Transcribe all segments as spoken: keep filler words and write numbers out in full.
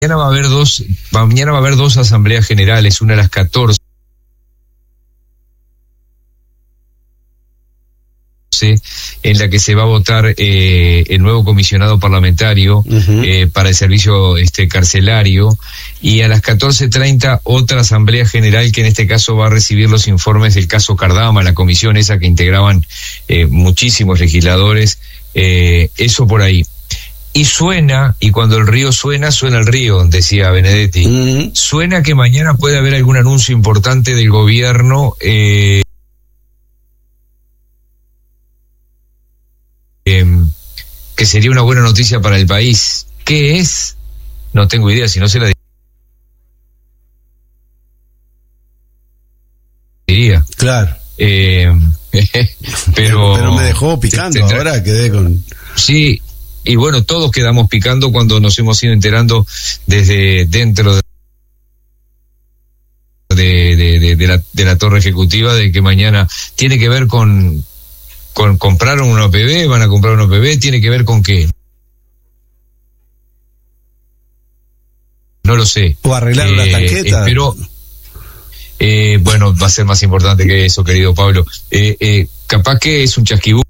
Mañana va a haber dos, mañana va a haber dos asambleas generales, una a las catorce, en la que se va a votar eh, el nuevo comisionado parlamentario uh-huh. eh, para el servicio este carcelario, y a las catorce treinta otra asamblea general que en este caso va a recibir los informes del caso Cardama, la comisión esa que integraban eh, muchísimos legisladores, eh, eso por ahí. Y suena, y cuando el río suena, suena el río, decía Benedetti. Uh-huh. Suena que mañana puede haber algún anuncio importante del gobierno, eh, eh, que sería una buena noticia para el país. ¿Qué es? No tengo idea, si no se la diría. Claro. Eh, pero, pero me dejó picando, te, te, ahora quedé con... Sí. Y bueno, todos quedamos picando cuando nos hemos ido enterando desde dentro de, de, de, de, la, de la torre ejecutiva de que mañana tiene que ver con, con compraron una O P B, van a comprar una O P B, tiene que ver con qué. No lo sé. O arreglar eh, la tanqueta. Pero, eh, bueno, va a ser más importante que eso, querido Pablo. Eh, eh, capaz que es un chasquibú.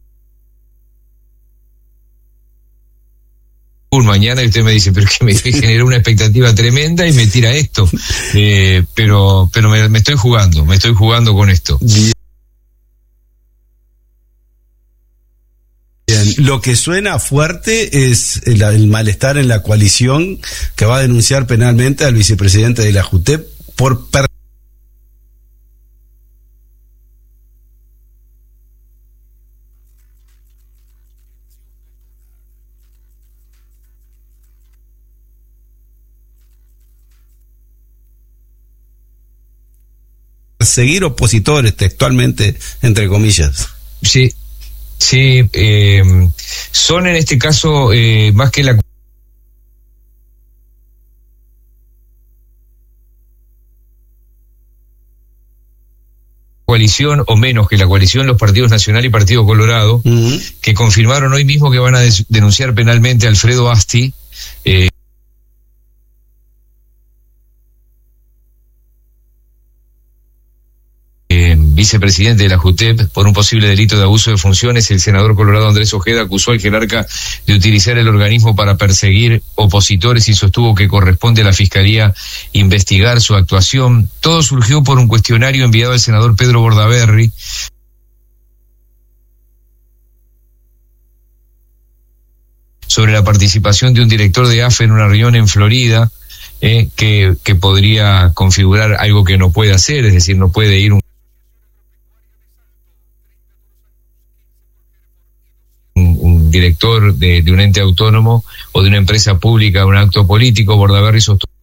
Mañana y usted me dice, pero que me generó una expectativa tremenda y me tira esto, eh, pero pero me, me estoy jugando, me estoy jugando con esto. Bien. Bien. Lo que suena fuerte es el, el malestar en la coalición que va a denunciar penalmente al vicepresidente de la JUTEP por per seguir opositores, textualmente, entre comillas. Sí, sí, eh, son en este caso eh, más que la coalición, o menos que la coalición, los partidos Nacional y Partido Colorado, uh-huh. que confirmaron hoy mismo que van a des- denunciar penalmente a Alfredo Asti, eh, vicepresidente de la JUTEP, por un posible delito de abuso de funciones. El senador colorado Andrés Ojeda acusó al jerarca de utilizar el organismo para perseguir opositores y sostuvo que corresponde a la Fiscalía investigar su actuación. Todo surgió por un cuestionario enviado al senador Pedro Bordaberry sobre la participación de un director de A F E en una reunión en Florida, eh, que, que podría configurar algo que no puede hacer, es decir, no puede ir un director de, de un ente autónomo o de una empresa pública a un acto político. Bordaberry sostuvo